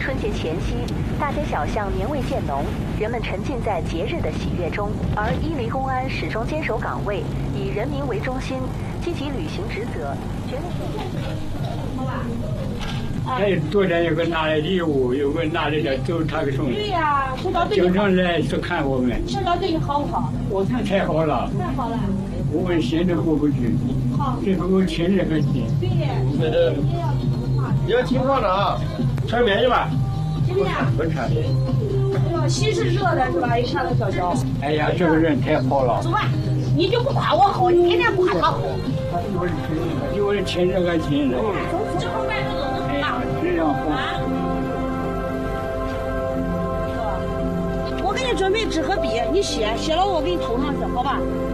春节前夕，大街小巷年味渐浓，人们沉浸在节日的喜悦中。而伊犁公安始终坚守岗位，以人民为中心，积极履行职责，绝对好吧。 昨天有个拿来礼物，有个拿来的走他个送。 对呀，社长对你经常来是看我们。 社长对你好不好？ 我看太好了。 太好了。 我们心都过不去。 好。 这不够亲人很亲。 对。 你要听话的啊，穿棉衣吧。 今天啊。 不穿。 哎呦，心是热的是吧？一看到小肖。 哎呀，这个人太好了。 走吧，你就不夸我好，你天天夸他好。 我是亲人很亲人。 这会外头都能夸。 这样好。 我给你准备纸和笔，你写了我给你投上去，好吧？